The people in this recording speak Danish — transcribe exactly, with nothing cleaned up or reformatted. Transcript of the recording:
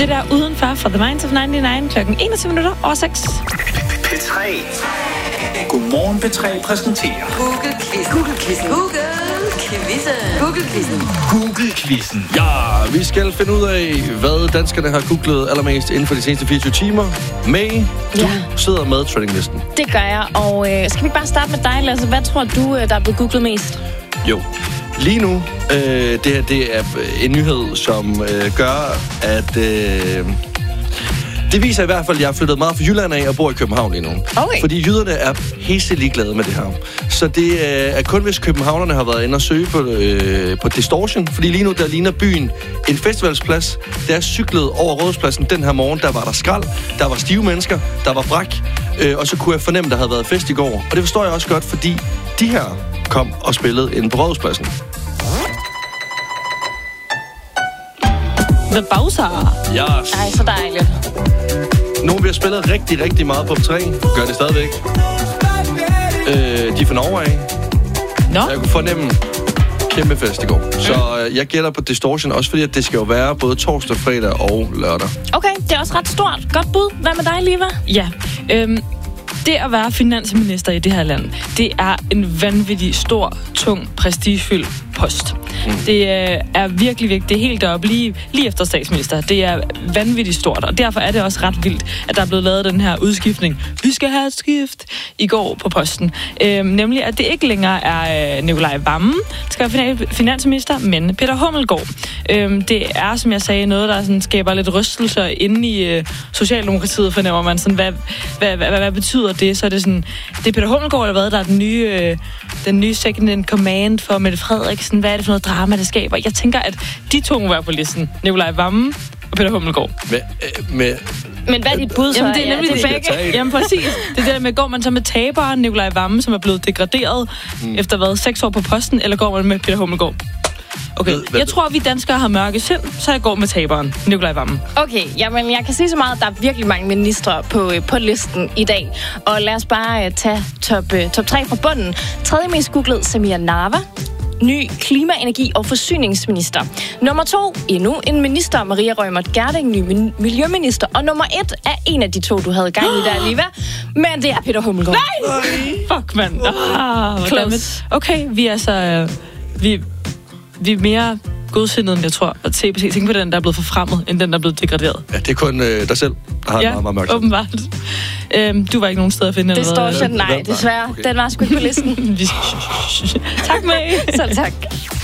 Det der udenfor fra The Minds of nioghalvfems klokken enogtyve minutter over seks. P tre. Godmorgen P tre præsenterer Google-quizzen. Google-quizzen. Google-quizzen. Google-quizzen. Google-quizzen. Ja, vi skal finde ud af, hvad danskerne har googlet allermest inden for de seneste fireogtyve timer. May, du Ja. sidder med trendinglisten. Det gør jeg, og øh, skal vi ikke bare starte med dig, Lasse? Hvad tror du, der er blevet googlet mest? Jo. Lige nu, øh, det her det er en nyhed, som øh, gør, at... Øh, det viser i hvert fald, at jeg har flyttet meget fra Jylland af og bor i København lige nu. Okay. Fordi jyderne er pisse ligeglade med det her. Så det øh, er kun, hvis københavnerne har været inde og søge på, øh, på Distortion. Fordi lige nu, der ligner byen en festivalsplads. Der er cyklet over Rådhuspladsen den her morgen. Der var der skrald, der var stive mennesker, der var brak. Øh, og så kunne jeg fornemme, der havde været fest i går. Og det forstår jeg også godt, fordi de her kom og spillede inde på Rådhuspladsen. The Bowser. Yes. Ej, så dejligt. Nogle, vi har spillet rigtig, rigtig meget på P tre. Gør det stadigvæk. Øh, de er fra Norge af. Nå. Jeg kunne fornemme kæmpe fest i går. Mm. Så øh, jeg gætter på Distortion, også fordi at det skal jo være både torsdag, fredag og lørdag. Okay, det er også ret stort. Godt bud. Hvad med dig, Liva? Ja, øhm, det at være finansminister i det her land, det er en vanvittig stor, tung, prestigefyldt post. Mm. Det øh, er virkelig vigtigt. Det er helt deroppe, lige, lige efter statsminister. Det er vanvittigt stort, og derfor er det også ret vildt, at der er blevet lavet den her udskiftning. Vi skal have et skift i går på posten. Øhm, nemlig, at det ikke længere er øh, Nikolaj Wammen, der skal være finansminister, men Peter Hummelgaard. Øhm, det er, som jeg sagde, noget, der sådan skaber lidt rystelser inde i øh, Socialdemokratiet, fornemmer man sådan, hvad, hvad, hvad, hvad, hvad betyder det? Så er det sådan, det er Peter Hummelgaard, eller hvad, der er den nye, øh, den nye second in command for Mette Frederiksen. Hvad er det for noget drama, det skaber? Jeg tænker, at de to må være på listen. Nikolaj Wammen og Peter Hummelgaard. Med, øh, med Men hvad er dit bud så? Jamen, det er nemlig ja, det begge. Jamen, præcis. Det er der med, går man så med taberen Nikolaj Wammen, som er blevet degraderet mm. efter hvad, seks år på posten, eller går man med Peter Hummelgaard? Okay, ved, jeg tror, vi danskere har mørke sind, så jeg går med taberen, Nikolaj Wammen. Okay, jamen jeg kan sige så meget, at der er virkelig mange ministre på, på listen i dag. Og lad os bare uh, tage top, uh, top tre fra bunden. Tredje mest googlet, Samir Narva. Ny klima-, energi- og forsyningsminister. Nummer to, endnu en minister, Maria Reumert Gjerding, ny min- miljøminister. Og nummer et er en af de to, du havde gang i der, Liva. Men det er Peter Hummelgaard. Nej! Fuck, mand. Ah, close. Okay, vi er så... Øh, vi, vi er mere godsindede, end jeg tror. Og T B C, tænk på den, der er blevet forfremmet, end den, der er blevet degraderet. Ja, det er kun øh, dig selv, der har ja, en meget, meget mørkt. åbenbart. Øhm, du var ikke nogen sted at finde. Det står sådan, nej, desværre. Okay. Den var sgu ikke på listen. Tak, May. Selv tak.